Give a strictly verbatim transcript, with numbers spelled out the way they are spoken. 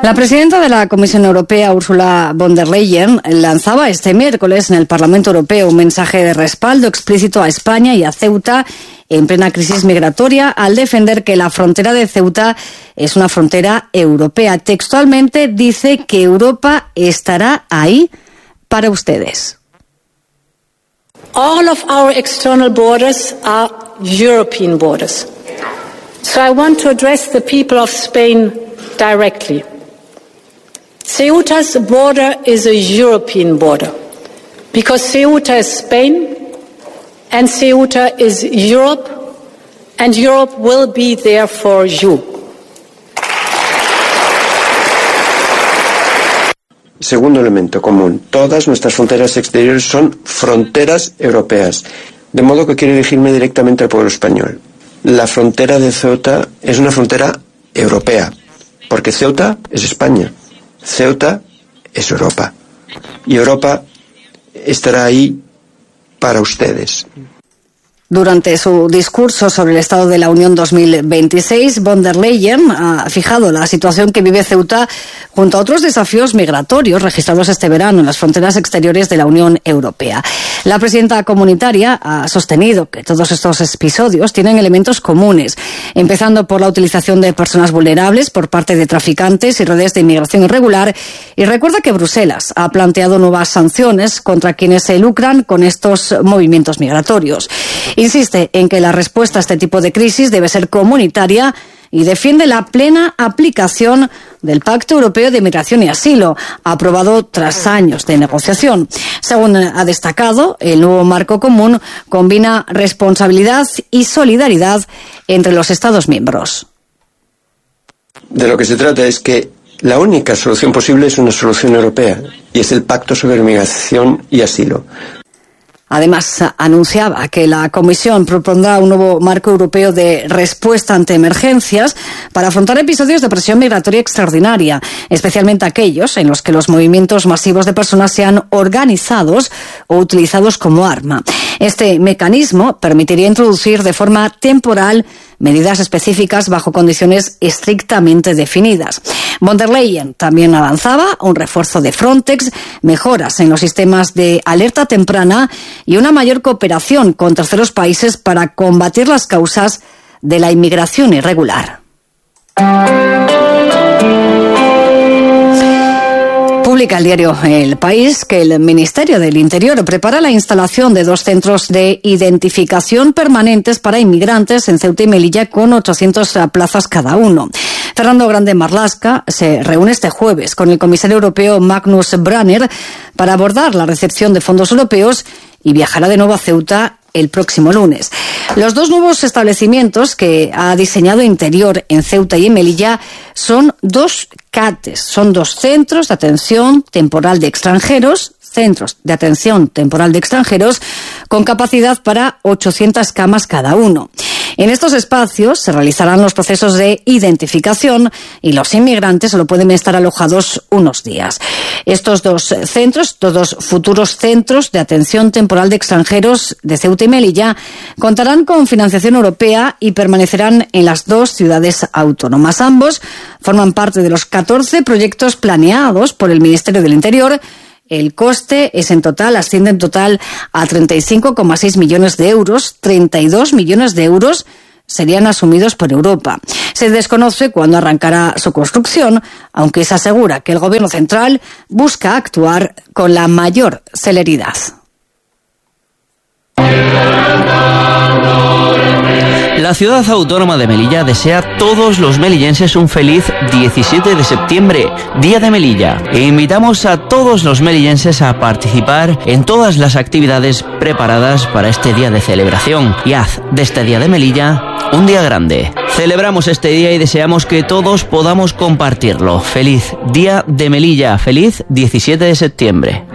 La presidenta de la Comisión Europea, Ursula von der Leyen, lanzaba este miércoles en el Parlamento Europeo un mensaje de respaldo explícito a España y a Ceuta en plena crisis migratoria, al defender que la frontera de Ceuta es una frontera europea. Textualmente dice que Europa estará ahí para ustedes. All of our external borders are European borders. So I want to address the people of Spain directly. Ceuta's border is a European border because Ceuta is Spain and Ceuta is Europe, and Europe will be there for you. Segundo elemento común, todas nuestras fronteras exteriores son fronteras europeas, de modo que quiero dirigirme directamente al pueblo español. La frontera de Ceuta es una frontera europea, porque Ceuta es España, Ceuta es Europa, y Europa estará ahí para ustedes. Durante su discurso sobre el Estado de la Unión dos mil veintiséis, von der Leyen ha fijado la situación que vive Ceuta junto a otros desafíos migratorios registrados este verano en las fronteras exteriores de la Unión Europea. La presidenta comunitaria ha sostenido que todos estos episodios tienen elementos comunes, empezando por la utilización de personas vulnerables por parte de traficantes y redes de inmigración irregular, y recuerda que Bruselas ha planteado nuevas sanciones contra quienes se lucran con estos movimientos migratorios. Insiste en que la respuesta a este tipo de crisis debe ser comunitaria y defiende la plena aplicación del Pacto Europeo de Migración y Asilo, aprobado tras años de negociación. Según ha destacado, el nuevo marco común combina responsabilidad y solidaridad entre los Estados miembros. De lo que se trata es que la única solución posible es una solución europea, y es el Pacto sobre Migración y Asilo. Además, anunciaba que la Comisión propondrá un nuevo marco europeo de respuesta ante emergencias para afrontar episodios de presión migratoria extraordinaria, especialmente aquellos en los que los movimientos masivos de personas sean organizados o utilizados como arma. Este mecanismo permitiría introducir de forma temporal medidas específicas bajo condiciones estrictamente definidas. Von der Leyen también avanzaba un refuerzo de Frontex, mejoras en los sistemas de alerta temprana y una mayor cooperación con terceros países para combatir las causas de la inmigración irregular. Publica el diario El País que el Ministerio del Interior prepara la instalación de dos centros de identificación permanentes para inmigrantes en Ceuta y Melilla con ochocientas plazas cada uno. Fernando Grande Marlaska se reúne este jueves con el comisario europeo Magnus Brunner para abordar la recepción de fondos europeos y viajará de nuevo a Ceuta el próximo lunes. Los dos nuevos establecimientos que ha diseñado Interior en Ceuta y en Melilla son dos C A T E S, son dos centros de atención temporal de extranjeros, centros de atención temporal de extranjeros con capacidad para ochocientas camas cada uno. En estos espacios se realizarán los procesos de identificación y los inmigrantes solo pueden estar alojados unos días. Estos dos centros, todos futuros centros de atención temporal de extranjeros de Ceuta y Melilla, contarán con financiación europea y permanecerán en las dos ciudades autónomas. Ambos forman parte de los catorce proyectos planeados por el Ministerio del Interior. El coste es en total, asciende en total a treinta y cinco coma seis millones de euros, treinta y dos millones de euros serían asumidos por Europa. Se desconoce cuándo arrancará su construcción, aunque se asegura que el Gobierno central busca actuar con la mayor celeridad. La ciudad autónoma de Melilla desea a todos los melillenses un feliz diecisiete de septiembre, Día de Melilla. E invitamos a todos los melillenses a participar en todas las actividades preparadas para este día de celebración y haz de este Día de Melilla un día grande. Celebramos este día y deseamos que todos podamos compartirlo. Feliz Día de Melilla, feliz diecisiete de septiembre.